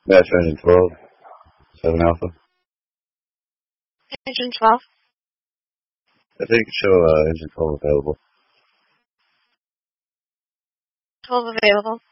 That's engine 12, 7 Alpha. Engine 12. I think it could show engine 12 available. 12 available.